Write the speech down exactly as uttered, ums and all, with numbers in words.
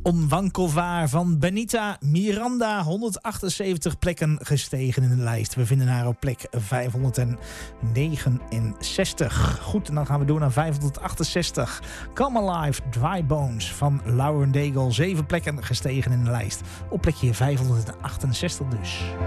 Onwankelbaar van Benita Miranda. honderdachtenzeventig plekken gestegen in de lijst. We vinden haar op plek vijfhonderdnegenenzestig. Goed, en dan gaan we door naar vijfhonderdachtenzestig. Come Alive, Dry Bones van Lauren Daigle. Zeven plekken gestegen in de lijst. Op plekje vijfhonderdachtenzestig dus.